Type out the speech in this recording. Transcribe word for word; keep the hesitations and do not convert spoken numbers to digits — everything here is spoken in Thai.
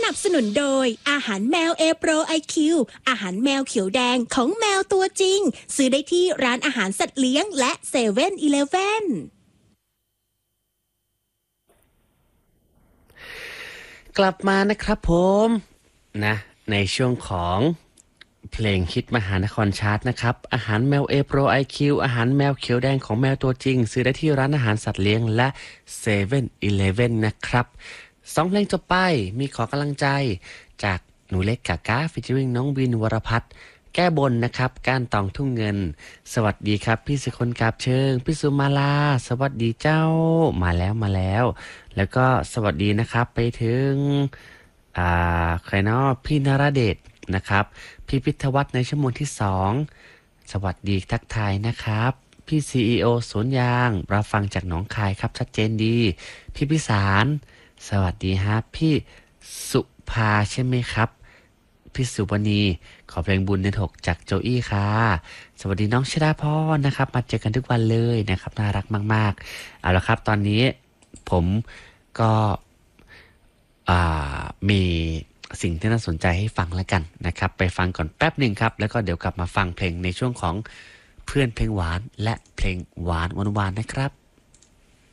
นับสนุนโดยอาหารแมวเอโปรไอคิวอาหารแมวเขียวแดงของแมวตัวจริงซื้อได้ที่ร้านอาหารสัตว์เลี้ยงและเซเว่นอีเลฟเว่นกลับมานะครับผมนะในช่วงของเพลงฮิตมหานครชาร์ตนะครับอาหารแมวเอโปรไอคิวอาหารแมวเขียวแดงของแมวตัวจริงซื้อได้ที่ร้านอาหารสัตว์เลี้ยงและเซเว่นอีเลฟเว่นนะครับสองเพลงจบไปมีขอกำลังใจจากหนูเล็กกากาฟิชเชอริงน้องบินวรพัฒน์แก้บนนะครับก้านตองทุ่งเงินสวัสดีครับพี่สุคนกาบเชิงพี่สุมาลาสวัสดีเจ้ามาแล้วมาแล้วแล้วก็สวัสดีนะครับไปถึงอ่าใครเนาะพี่นรเดชนะครับพี่พิทวัฒน์ในชั่วโมงที่สองสวัสดีทักทายนะครับพี่ซีอีโอสวนยางรับฟังจากหนองคายครับชัดเจนดีพี่พิสารสวัสดีฮะพี่สุภาใช่ไหมครับพี่สุวณีขอเพลงบุญในถกจากโจอี้ค่ะสวัสดีน้องชดาพรนะครับมาเจอกันทุกวันเลยนะครับน่ารักมากๆเอาละครับตอนนี้ผมก็อ่ามีสิ่งที่น่าสนใจให้ฟังแล้วกันนะครับไปฟังก่อนแป๊บหนึ่งครับแล้วก็เดี๋ยวกลับมาฟังเพลงในช่วงของเพื่อนเพลงหวานและเพลงหวานหวานๆนะครับ